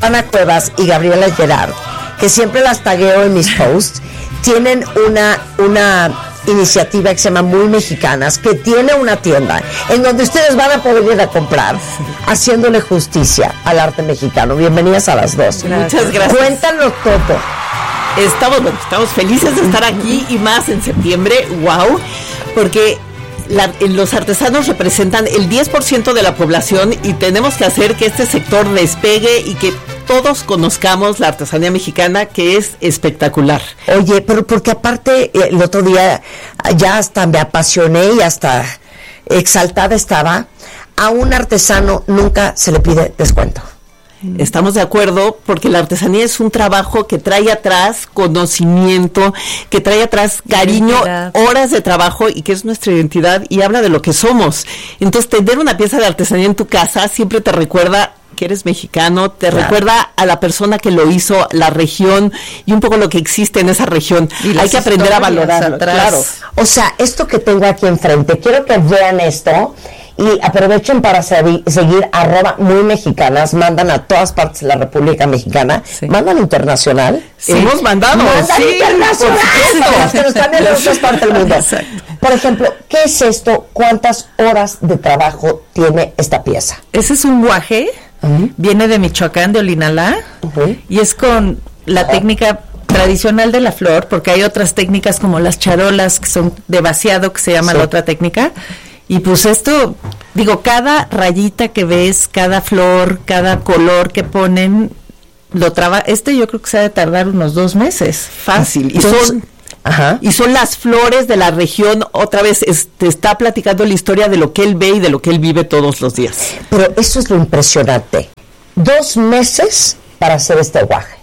Ana Cuevas y Gabriela Gerard, que siempre las tagueo en mis posts, tienen una iniciativa que se llama Muy Mexicanas, que tiene una tienda en donde ustedes van a poder ir a comprar, haciéndole justicia al arte mexicano. Bienvenidas a las dos. Muchas gracias. Cuéntanos todo. Estamos felices de estar aquí y más en septiembre, wow, porque los artesanos representan el 10% de la población y tenemos que hacer que este sector despegue y que todos conozcamos la artesanía mexicana, que es espectacular. Oye, pero porque aparte el otro día ya hasta me apasioné y hasta exaltada estaba, a un artesano nunca se le pide descuento. Estamos de acuerdo, porque la artesanía es un trabajo que trae atrás conocimiento, que trae atrás cariño, horas de trabajo, y que es nuestra identidad y habla de lo que somos. Entonces, tener una pieza de artesanía en tu casa siempre te recuerda que eres mexicano, te recuerda a la persona que lo hizo, la región y un poco lo que existe en esa región. Hay que aprender a valorarlo, claro. O sea, esto que tengo aquí enfrente, quiero que vean esto y aprovechen para seguir @muymexicanas, mandan a todas partes de la República Mexicana, mandan internacional. Sí. Hemos mandado, internacional, pero también en otras partes del mundo. Exacto. Por ejemplo, ¿qué es esto? ¿Cuántas horas de trabajo tiene esta pieza? Ese es un guaje, viene de Michoacán, de Olinalá, y es con la técnica tradicional de la flor, porque hay otras técnicas como las charolas, que son de vaciado, que se llama la otra técnica. Y pues esto, digo, cada rayita que ves, cada flor, cada color que ponen, yo creo que se ha de tardar unos 2 meses. Fácil. Y son las flores de la región. Otra vez te está platicando la historia de lo que él ve y de lo que él vive todos los días. Pero eso es lo impresionante. 2 meses para hacer este guaje.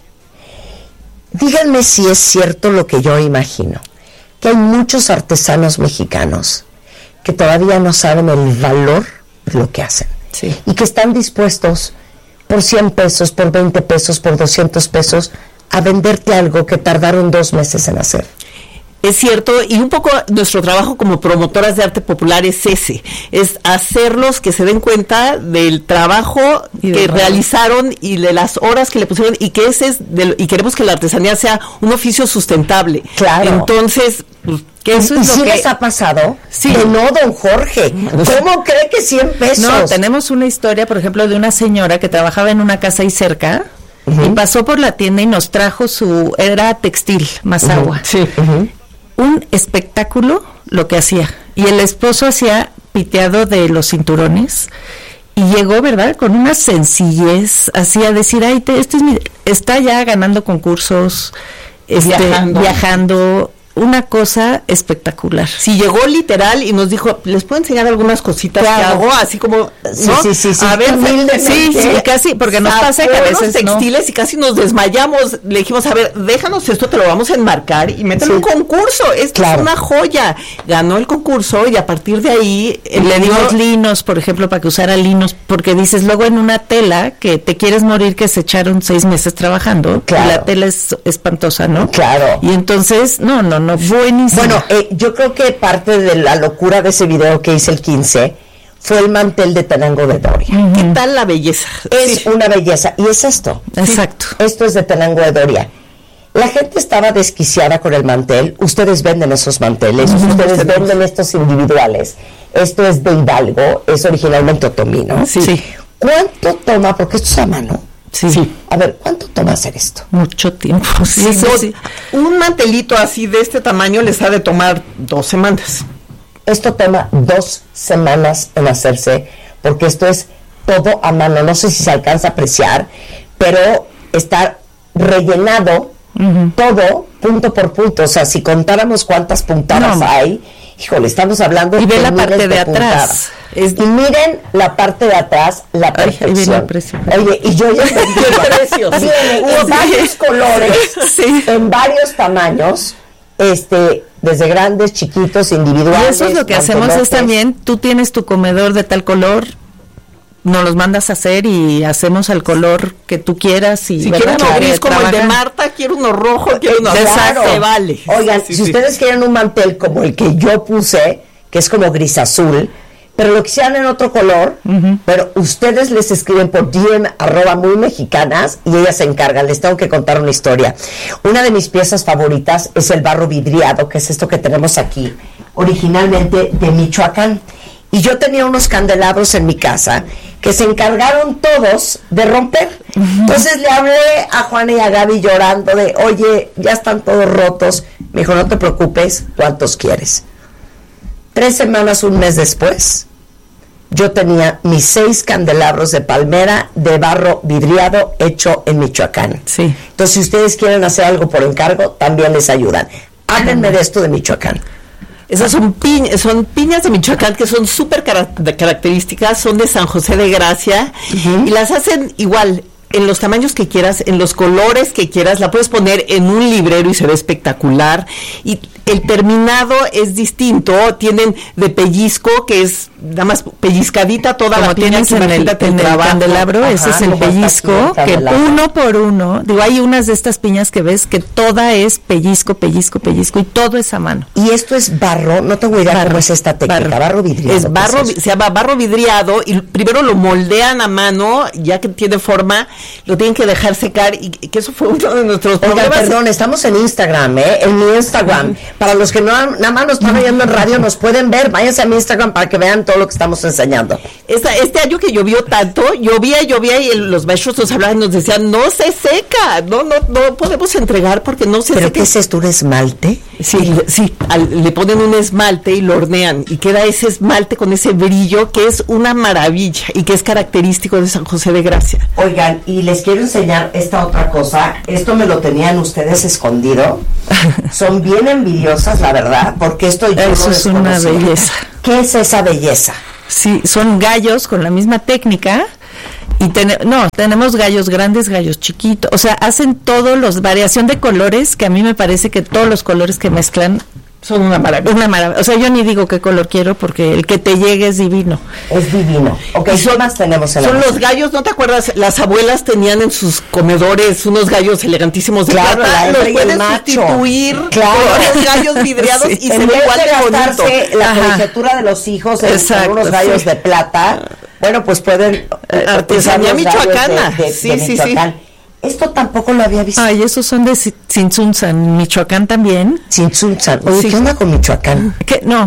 Díganme si es cierto lo que yo imagino, que hay muchos artesanos mexicanos que todavía no saben el valor de lo que hacen. Sí. Y que están dispuestos por 100 pesos, por 20 pesos, por 200 pesos a venderte algo que tardaron 2 meses en hacer. Es cierto, y un poco nuestro trabajo como promotoras de arte popular es ese, es hacerlos que se den cuenta del trabajo que realizaron y de las horas que le pusieron, y que y queremos que la artesanía sea un oficio sustentable. Claro. Entonces, que eso es lo que les ha pasado. Sí. Que no, don Jorge. ¿Cómo cree que 100 pesos? No, tenemos una historia, por ejemplo, de una señora que trabajaba en una casa ahí cerca y pasó por la tienda y nos trajo era textil, más agua. Sí. Un espectáculo lo que hacía. Y el esposo hacía piteado de los cinturones y llegó, ¿verdad?, con una sencillez, hacía decir, ay, está ya ganando concursos, viajando, una cosa espectacular. Sí, llegó literal y nos dijo, ¿les puedo enseñar algunas cositas que hago? Así como, ¿no? Sí. A ver, sí, casi, porque nos pasa que a veces textiles y casi nos desmayamos. Le dijimos, a ver, déjanos esto, te lo vamos a enmarcar y mételo en un concurso. Esto es una joya. Ganó el concurso y a partir de ahí le dimos linos, por ejemplo, para que usara linos, porque dices, luego en una tela que te quieres morir, que se echaron 6 meses trabajando, y la tela es espantosa, ¿no? Claro. Y entonces, no, buenísimo. Bueno, yo creo que parte de la locura de ese video que hice el 15 fue el mantel de Tenango de Doria. ¿Qué tal la belleza? Es una belleza. Y es esto. Exacto. Esto es de Tenango de Doria. La gente estaba desquiciada con el mantel. Ustedes venden esos manteles. Ustedes venden estos individuales. Esto es de Hidalgo. Es originalmente otomí, ¿no? Sí. ¿Cuánto toma? Porque esto es a mano. Sí. A ver, ¿cuánto toma hacer esto? Mucho tiempo. Sí. Un mantelito así de este tamaño les ha de tomar 2 semanas. Esto toma 2 semanas en hacerse, porque esto es todo a mano. No sé si se alcanza a apreciar, pero está rellenado todo punto por punto. O sea, si contáramos cuántas puntadas hay, híjole, estamos hablando de la parte de atrás. Y miren la parte de atrás, la perfección. Oye, y yo ya entendí precios. Viene en varios colores, en varios tamaños, desde grandes, chiquitos, individuales. Y eso es lo que hacemos, es también, tú tienes tu comedor de tal color, nos los mandas a hacer y hacemos el color que tú quieras. Y si quiero uno gris como el de Marta, quiero uno rojo, quiero uno se vale. Oigan, si ustedes quieren un mantel como el que yo puse, que es como gris azul, pero lo quisieran en otro color, pero ustedes les escriben por DM @muymexicanas y ellas se encargan. Les tengo que contar una historia. Una de mis piezas favoritas es el barro vidriado, que es esto que tenemos aquí, originalmente de Michoacán. Y yo tenía unos candelabros en mi casa que se encargaron todos de romper. Entonces le hablé a Juana y a Gaby llorando de, oye, ya están todos rotos. Me dijo, no te preocupes, ¿cuántos quieres? 3 semanas, un mes después, yo tenía mis 6 candelabros de palmera de barro vidriado hecho en Michoacán. Sí. Entonces, si ustedes quieren hacer algo por encargo, también les ayudan. Háblenme de esto de Michoacán. Esas son piñas de Michoacán que son súper características, son de San José de Gracia, y las hacen igual, en los tamaños que quieras, en los colores que quieras, la puedes poner en un librero y se ve espectacular, y el terminado es distinto, tienen de pellizco, que es nada más pellizcadita toda como la piña, tienes en el candelabro. Ajá, ese es el pellizco, que uno por uno, digo, hay unas de estas piñas que ves que toda es pellizco, y todo es a mano. Y esto es barro, no tengo idea cómo es esta técnica, barro vidriado. Es barro, se llama barro vidriado, y primero lo moldean a mano, ya que tiene forma, lo tienen que dejar secar, y que eso fue uno de nuestros problemas. Perdón, estamos en Instagram, en mi Instagram. Para los que nada más nos están oyendo en radio, nos pueden ver, váyanse a mi Instagram para que vean todo lo que estamos enseñando. Este año que llovió tanto, llovía y los maestros nos hablaban y nos decían, no se seca, no podemos entregar porque no se seca. ¿Pero qué es esto, un esmalte? Sí, le ponen un esmalte y lo hornean, y queda ese esmalte con ese brillo que es una maravilla y que es característico de San José de Gracia. Oigan, y les quiero enseñar esta otra cosa. Esto me lo tenían ustedes escondido. Son bien envidiosas, la verdad, porque esto yo eso es una belleza. ¿Qué es esa belleza? Sí, son gallos con la misma técnica. Y tenemos gallos grandes, gallos chiquitos, o sea, hacen todos los variación de colores, que a mí me parece que todos los colores que mezclan son una maravilla. O sea, yo ni digo qué color quiero porque el que te llegue es divino. Es divino. Ok, ¿qué más tenemos en la Son los gallos, ¿no te acuerdas? Las abuelas tenían en sus comedores unos gallos elegantísimos de plata. Los pueden sustituir por los gallos vidriados y se ve igual de bonito. La colegiatura de los hijos en unos gallos de plata. Bueno, pues pueden artesanía michoacana. De Michoacán. Esto tampoco lo había visto. Ay, esos son de Tzintzuntzan, Michoacán también. Tzintzuntzan. Oye, ¿qué onda con Michoacán? No.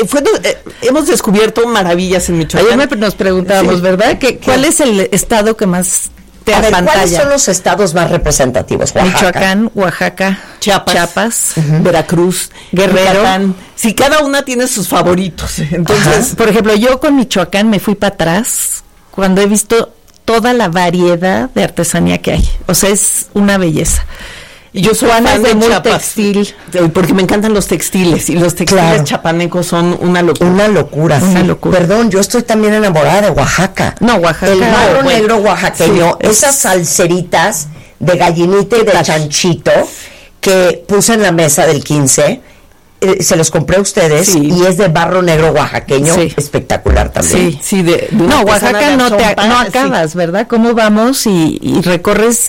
Hemos descubierto maravillas en Michoacán. Ayer nos preguntábamos, ¿verdad? ¿Cuál es el estado que más te apantalla? ¿Cuáles son los estados más representativos? Oaxaca. Michoacán, Oaxaca, Chiapas, Veracruz, Guerrero. Yucatán. Sí, cada una tiene sus favoritos. Entonces, por ejemplo, yo con Michoacán me fui para atrás cuando he visto toda la variedad de artesanía que hay. O sea, es una belleza. Y yo soy fan de textil, porque me encantan los textiles, y los textiles chapanecos son una locura. Una locura. Perdón, yo estoy también enamorada de Oaxaca. No, Oaxaca. El barro negro oaxaqueño, esas salseritas de gallinita y de chanchito que puse en la mesa del 15, se los compré a ustedes, y es de barro negro oaxaqueño, espectacular también. Sí, no, Oaxaca no acabas, ¿verdad? ¿Cómo vamos y recorres?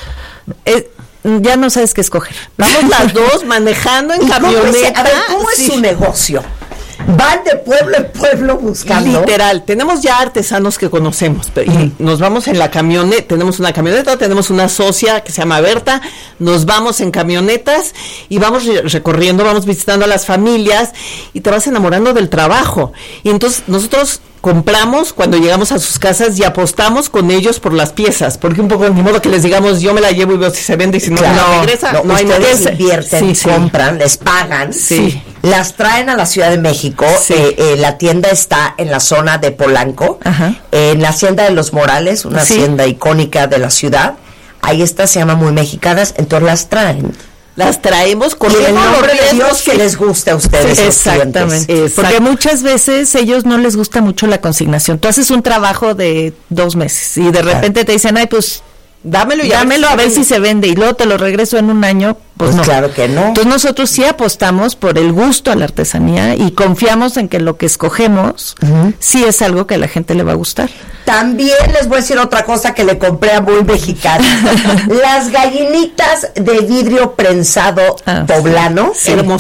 Ya no sabes qué escoger. Vamos las dos manejando en camioneta. ¿Cómo es su negocio? Van de pueblo en pueblo buscando. Literal, tenemos ya artesanos que conocemos, y nos vamos en la camioneta, tenemos una camioneta, tenemos una socia que se llama Berta, nos vamos en camionetas y vamos recorriendo, vamos visitando a las familias y te vas enamorando del trabajo. Y entonces nosotros compramos cuando llegamos a sus casas y apostamos con ellos por las piezas, porque un poco ni modo que les digamos yo me la llevo y veo si se vende y si no, regresa. No hay nadie que invierten, compran, les pagan, las traen a la Ciudad de México. La tienda está en la zona de Polanco, en la Hacienda de los Morales, una hacienda icónica de la ciudad. Ahí está, se llama Muy Mexicanas, entonces las traen. Las traemos con el nombre de Dios que les guste a ustedes. Exactamente. Porque muchas veces ellos no les gusta mucho la consignación. Tú haces un trabajo de 2 meses y de repente te dicen, ay, pues dámelo a ver si se vende, y luego te lo regreso en un año. Pues no. Claro que no. Entonces nosotros sí apostamos por el gusto a la artesanía y confiamos en que lo que escogemos sí es algo que a la gente le va a gustar. También les voy a decir otra cosa que le compré a Muy Mexicana. Las gallinitas de vidrio prensado poblano. Hermosas.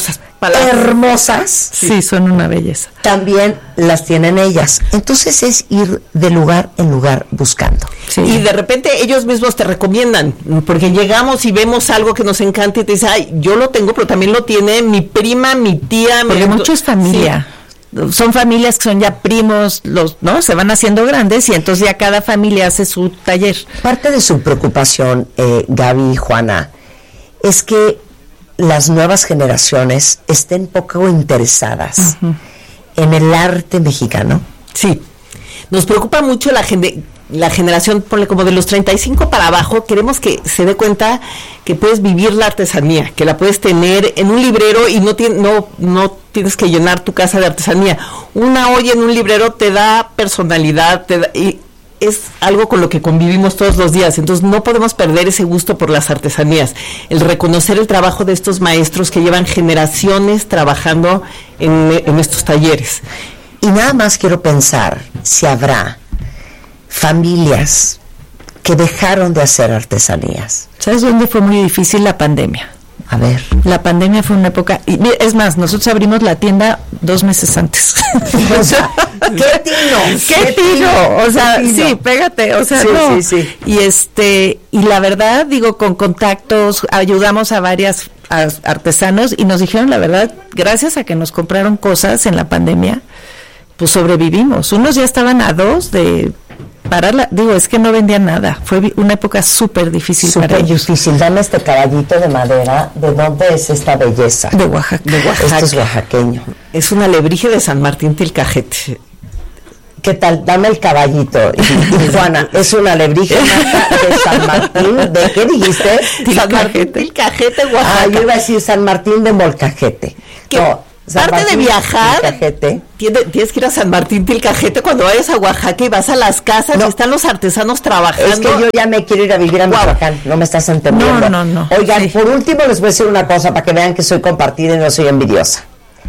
hermosas. Sí, son una belleza. También las tienen ellas. Entonces es ir de lugar en lugar buscando. Sí. Y de repente ellos mismos te recomiendan, porque llegamos y vemos algo que nos encanta y te dicen, ay, yo lo tengo, pero también lo tiene mi prima, mi tía. Porque mucho es familia. Sí. Son familias que son ya primos, ¿no? Se van haciendo grandes y entonces ya cada familia hace su taller. Parte de su preocupación, Gaby y Juana, es que las nuevas generaciones estén poco interesadas en el arte mexicano. Sí, nos preocupa mucho la generación, ponle como de los 35 para abajo. Queremos que se dé cuenta que puedes vivir la artesanía, que la puedes tener en un librero y no tienes que llenar tu casa de artesanía. Una olla en un librero te da personalidad, y es algo con lo que convivimos todos los días. Entonces no podemos perder ese gusto por las artesanías, el reconocer el trabajo de estos maestros que llevan generaciones trabajando en estos talleres. Y nada más quiero pensar si habrá familias que dejaron de hacer artesanías. ¿Sabes dónde fue muy difícil? La pandemia. A ver. La pandemia fue una época, y es más, nosotros abrimos la tienda 2 meses antes. O sea, ¡qué tino! ¡Qué tino! O sea, sí, pégate, o sea, sí, no. Sí. Y la verdad, digo, con contactos, ayudamos a varias artesanos y nos dijeron la verdad, gracias a que nos compraron cosas en la pandemia, pues sobrevivimos. Unos ya estaban a 2 de pararla, digo, es que no vendían nada. Fue una época súper difícil para ellos. Súper difícil. Dame este caballito de madera. ¿De dónde es esta belleza? De Oaxaca. Esto es oaxaqueño. Es un alebrije de San Martín Tilcajete. ¿Qué tal? Dame el caballito. Y Juana, es un alebrije de San Martín. ¿De qué dijiste? San Martín Tilcajete, Oaxaca. Ah, yo iba a decir San Martín de Molcajete. No. Parte de viajar, tienes que ir a San Martín Tilcajete cuando vayas a Oaxaca y vas a las casas y están los artesanos trabajando. Es que yo ya me quiero ir a vivir a Michoacán, no me estás entendiendo. No. Oigan, por último les voy a decir una cosa para que vean que soy compartida y no soy envidiosa.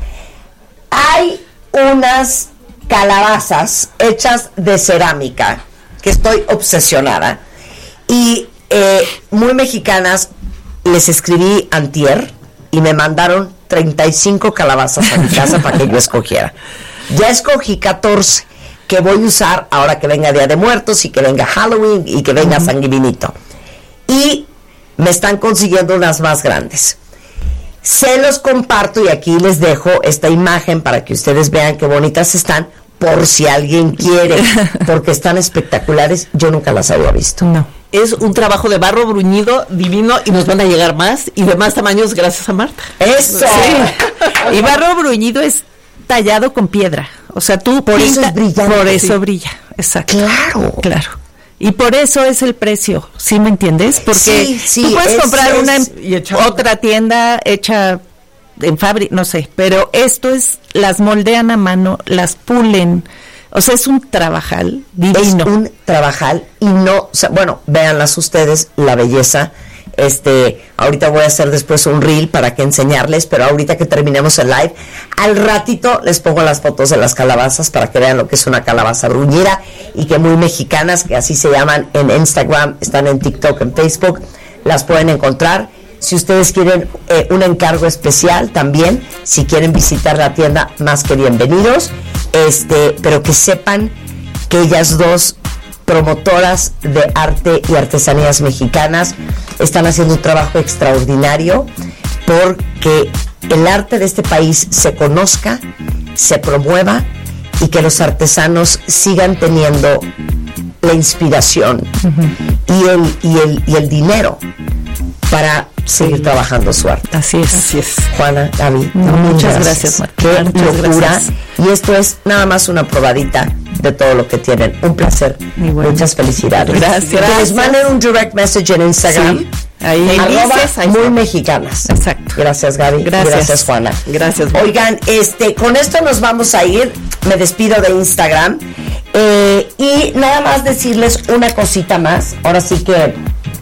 Hay unas calabazas hechas de cerámica que estoy obsesionada y muy mexicanas. Les escribí antier y me mandaron 35 calabazas a mi casa para que yo escogiera. Ya escogí 14 que voy a usar ahora que venga Día de Muertos y que venga Halloween y que venga San Guivinito. Y me están consiguiendo unas más grandes. Se los comparto y aquí les dejo esta imagen para que ustedes vean qué bonitas están, por si alguien quiere, porque están espectaculares. Yo nunca las había visto. No. Es un trabajo de barro bruñido divino y nos van a llegar más y de más tamaños gracias a Marta. ¡Eso! Sí. Y barro bruñido es tallado con piedra. O sea, tú por eso es brillante. Por eso brilla, exacto. Claro. Y por eso es el precio, ¿sí me entiendes? Porque sí, tú puedes comprar otra tienda hecha en fábrica, no sé, pero esto es, las moldean a mano, las pulen. O sea, es un trabajal divino. Es un trabajal y no, o sea, bueno, véanlas ustedes, la belleza. Ahorita voy a hacer después un reel para que enseñarles, pero ahorita que terminemos el live, al ratito les pongo las fotos de las calabazas para que vean lo que es una calabaza bruñida y que muy mexicanas, que así se llaman en Instagram, están en TikTok, en Facebook, las pueden encontrar. Si ustedes quieren un encargo especial también, si quieren visitar la tienda, más que bienvenidos. Pero que sepan que ellas dos, promotoras de arte y artesanías mexicanas, están haciendo un trabajo extraordinario porque el arte de este país se conozca, se promueva y que los artesanos sigan teniendo la inspiración y el dinero para seguir trabajando su arte. Así es. Juana, Gaby, muchas gracias, Marta. Qué locura. Y esto es nada más una probadita de todo lo que tienen. Un placer. Muchas felicidades. Gracias. Que les manden un direct message en Instagram. Sí. Ahí muy mexicanas. Exacto. Gracias, Gaby. Gracias, Juana. Gracias. Oigan, con esto nos vamos a ir. Me despido de Instagram. Y nada más decirles una cosita más. Ahora sí que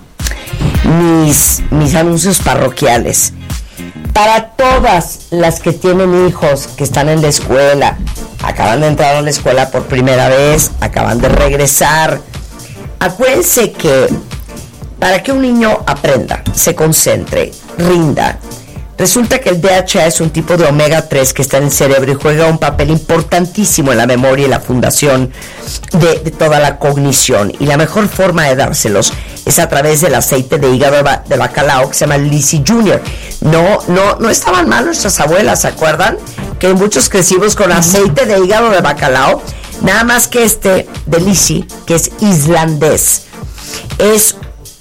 mis anuncios parroquiales. Para todas las que tienen hijos que están en la escuela, acaban de entrar a la escuela por primera vez, acaban de regresar, acuérdense que para que un niño aprenda, se concentre, rinda, Resulta que el DHA es un tipo de omega 3 que está en el cerebro y juega un papel importantísimo en la memoria y la fundación de toda la cognición. Y la mejor forma de dárselos es a través del aceite de hígado de bacalao que se llama Lizzie Jr. No estaban mal nuestras abuelas, ¿se acuerdan? Que muchos crecimos con aceite de hígado de bacalao. Nada más que de Lizzie, que es islandés, es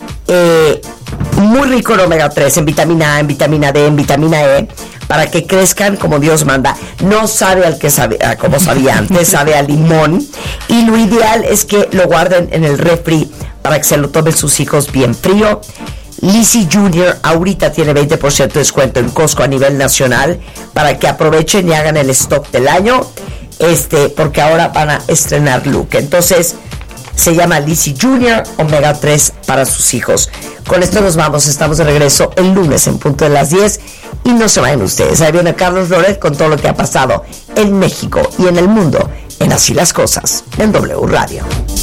muy rico en omega 3, en vitamina A, en vitamina D, en vitamina E, para que crezcan como Dios manda. No sabe como sabía antes, sabe a limón. Y lo ideal es que lo guarden en el refri para que se lo tomen sus hijos bien frío. Lizzie Jr. ahorita tiene 20% de descuento en Costco a nivel nacional para que aprovechen y hagan el stock del año, porque ahora van a estrenar look. Entonces, se llama Lizzie Jr. Omega 3 para sus hijos. Con esto nos vamos, estamos de regreso el lunes en punto de las 10 y no se vayan ustedes. Ahí viene Carlos Loret con todo lo que ha pasado en México y en el mundo en Así las Cosas en W Radio.